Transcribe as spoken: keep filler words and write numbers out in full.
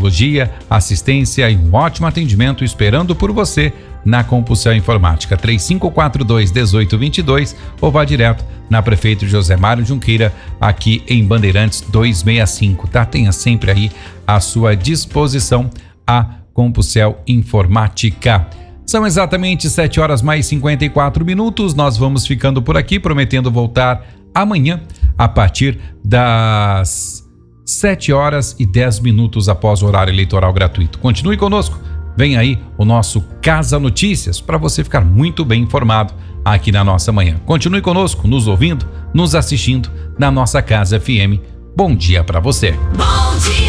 tecnologia, assistência e um ótimo atendimento esperando por você na Compulsão Informática. três cinco quatro dois, um oito dois dois ou vá direto na Prefeito José Mário Junqueira, aqui em Bandeirantes duzentos e sessenta e cinco, tá? Tenha sempre aí à sua disposição a Compulsão Informática. São exatamente sete horas mais cinquenta e quatro minutos. Nós vamos ficando por aqui, prometendo voltar amanhã a partir das sete horas e dez minutos após o horário eleitoral gratuito. Continue conosco. Vem aí o nosso Casa Notícias para você ficar muito bem informado aqui na nossa manhã. Continue conosco, nos ouvindo, nos assistindo na nossa Casa F M. Bom dia para você.